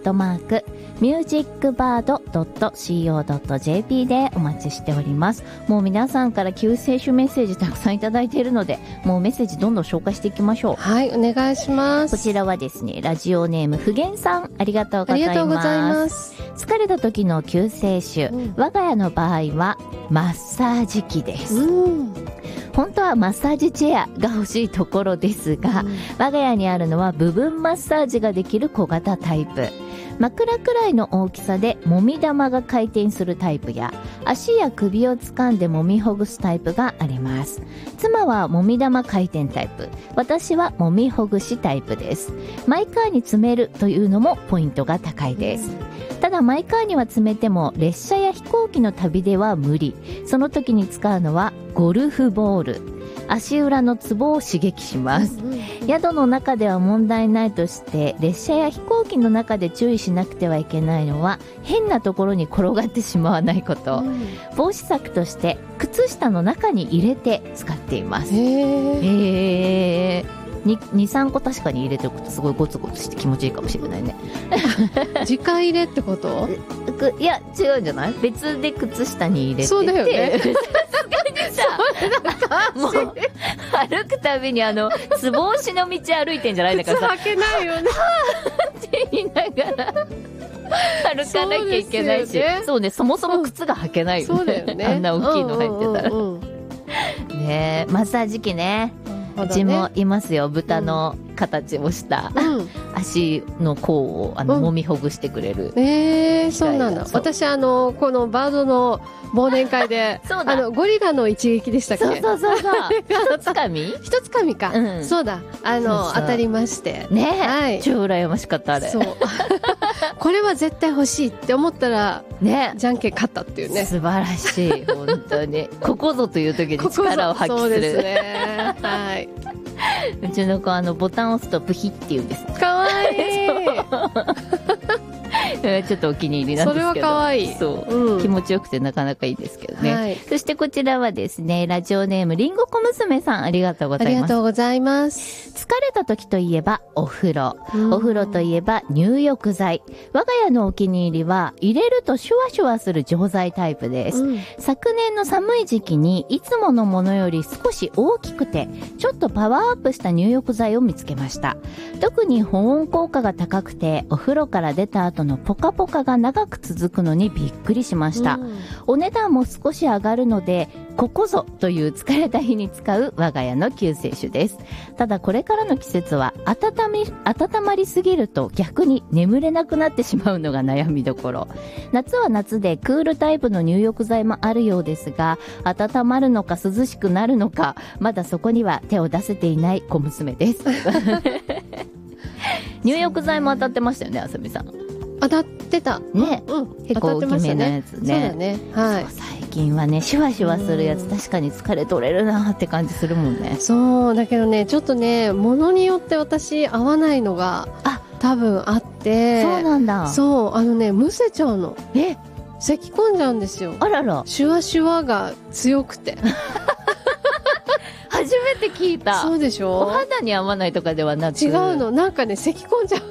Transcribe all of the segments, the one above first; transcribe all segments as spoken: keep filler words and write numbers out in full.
トマークミュージックバードドットシーオードットジェーピー でお待ちしております。もう皆さんから救世主メッセージたくさんいただいているので、もうメッセージどんどん紹介していきましょう。 はい、お願いします。 こちらはですね、ラジオネームふげんさん、ありがとうございます。 ありがとうございます。 疲れた時の救世主、うん、我が家の場合はマッサージ機です。うん本当はマッサージチェアが欲しいところですが、うん、我が家にあるのは部分マッサージができる小型タイプ。枕くらいの大きさでもみ玉が回転するタイプや、足や首を掴んでもみほぐすタイプがあります。妻はもみ玉回転タイプ、私はもみほぐしタイプです。マイカーに詰めるというのもポイントが高いです。ただマイカーには詰めても列車や飛行機の旅では無理。その時に使うのはゴルフボール。足裏のツボを刺激します。宿の中では問題ないとして、列車や飛行機の中で注意しなくてはいけないのは変なところに転がってしまわないこと、うん、防止策として靴下の中に入れて使っています。へーへーに、さんこ確かに入れておくとすごいゴツゴツして気持ちいいかもしれないね。 直入れってこと？ いや違うんじゃない？別で靴下に入れてて。 そうだよね。 もう歩くたびにあのつぼ押しの道歩いてんじゃないんだからさ、 靴履けないよねって言いながら歩かなきゃいけないし、そうね、そうね、そもそも靴が履けないよね。そうだよね。あんな大きいの入ってたら、うんうんうん、ねえ、マッサージ機ね、うちもいますよ。豚の形をした、うん、足の甲をあの、うん、揉みほぐしてくれる。 えー、そうなんだ。私あのこのバードの忘年会であのゴリラの一撃でしたっけ？ そうそうそうそう。一つかみ？ 一つかみか。うん、そうだ。あのそうそう当たりましてね、 はい、 超羨ましかったあれ。そう。 これは絶対欲しいって思ったらね、じゃんけん勝ったっていうね。 素晴らしい本当に。ここぞという時に力を発揮する。そうですね。はい。うちの子あのボタンを押すとブヒって言うんです。 かわいい。 ちょっとお気に入りなんですけど。それはかわいい。 そう、うん、気持ちよくてなかなかいいですけどね。はい、そしてこちらはですね、ラジオネームりんごこ娘さん、ありがとうございます。 ありがとうございます。 疲れた時といえばお風呂、お風呂といえば入浴剤。我が家のお気に入りは入れるとシュワシュワする錠剤タイプです。うん、昨年の寒い時期にいつものものより少し大きくてちょっとパワーアップした入浴剤を見つけました。特に保温効果が高くてお風呂から出た後のポカポカが長く続くのにびっくりしました。うん、お値段も少し上がるのでここぞという疲れた日に使う我が家の救世主です。ただこれからの季節は温め、温まりすぎると逆に眠れなくなってしまうのが悩みどころ。夏は夏でクールタイプの入浴剤もあるようですが、温まるのか涼しくなるのかまだそこには手を出せていない小娘です。入浴剤も当たってましたよね、あさみさん。 当たってたね、うん、結構大きめのやつね。 そうだね、はい。 最近はねシュワシュワするやつ確かに疲れ取れるなって感じするもんね。 そうだけどね、ちょっとねものによって私合わないのが多分あって。 そうなんだ。 そうあのねむせちゃうの。 え咳込んじゃうんですよ。 あらら。 シュワシュワが強くて初めて聞いた。 そうでしょ。 お肌に合わないとかではなく。 違うの、なんかね咳込んじゃう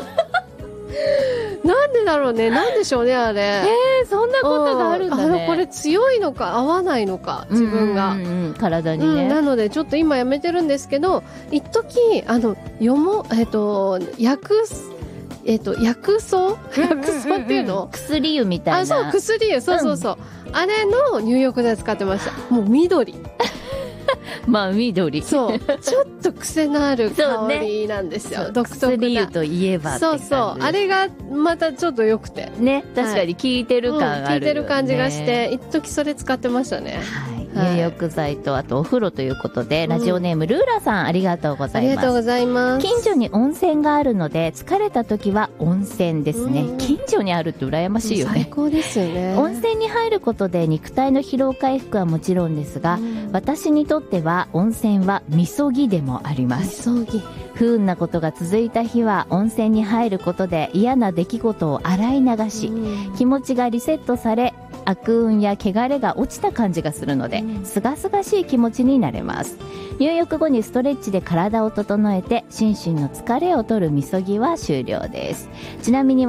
なんでだろうね、なんでしょうねあれ。 えー、そんなことがあるんだね。 あのこれ強いのか合わないのか自分が、 うんうんうん、体にね、 うん、なのでちょっと今やめてるんですけど、一時あのよもえっと薬えっと薬草薬草っていうの、うんうん、 薬湯みたいな。 あ、そう薬湯、そうそうそう、うん、あれの入浴剤使ってました。もう緑まあ緑。 そうちょっと癖のある香りなんですよ、ね、独特な。 薬湯といえばって感じ。 そうそう、あれがまたちょっと良くてね、確かに効いてる感あるよね、 うん、効いてる感じがして一時それ使ってましたね。 はい、入浴剤とあとお風呂ということで、ラジオネームルーラさん、ありがとうございます。 ありがとうございます。 近所に温泉があるので疲れた時は温泉ですね。近所にあるって羨ましいよね。 最高ですよね。 温泉に入ることで肉体の疲労回復はもちろんですが、私にとっては温泉はみそぎでもあります。 みそぎ。 不運なことが続いた日は温泉に入ることで嫌な出来事を洗い流し、気持ちがリセットされ悪運や汚れが落ちた感じがするので、すがすがしい気持ちになれます。入浴後にストレッチで体を整えて心身の疲れを取るみそぎは終了です。ちなみに